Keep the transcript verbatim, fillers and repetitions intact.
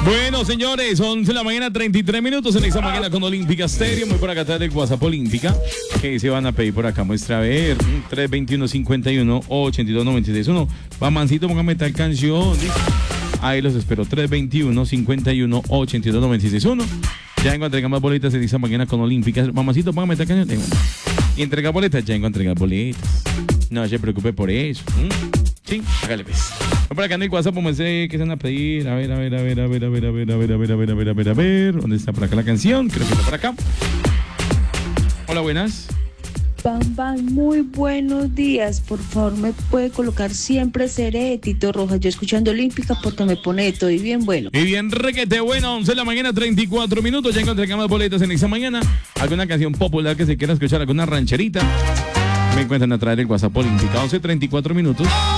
Bueno, señores, once de la mañana, treinta y tres minutos en esta mañana con Olímpica Stereo. Muy por acá atrás del WhatsApp Olímpica. Que se van a pedir por acá? Muestra a ver. tres veintiuno, cincuenta y uno, ochenta y dos, noventa y seis. Uno, va Mancito, póngame tal canción. Ahí los espero. tres veintiuno, cincuenta y uno, ochenta y dos, noventa y seis. Uno. Ya vengo a entregar más boletas en esta mañana con Olímpica. Mamacito, póngame tal canción. Y entregar boletas, ya vengo a entregar boletas. No se preocupe por eso. ¿Mm? Sí, hágale pues. Por acá en el WhatsApp, como sé que se van a pedir. A ver, a ver, a ver, a ver, a ver, a ver, a ver, a ver, a ver, a ver, a ver, a ver. ¿Dónde está por acá la canción? Creo que está por acá. Hola, buenas. Bam, bam, muy buenos días. Por favor, me puede colocar siempre Seré, Tito Rojas. Yo escuchando Olímpica porque me pone de todo y bien bueno. Y bien requete bueno, once de la mañana, treinta y cuatro minutos. Ya encontré más boletas en esta mañana. ¿Alguna canción popular que se quiera escuchar? ¿Alguna rancherita? Me encuentran a través del WhatsApp Olímpica, once treinta y cuatro minutos.